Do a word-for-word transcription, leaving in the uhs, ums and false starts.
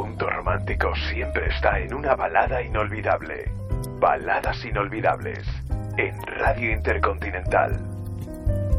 punto romántico siempre está en una balada inolvidable. Baladas inolvidables en Radio Intercontinental.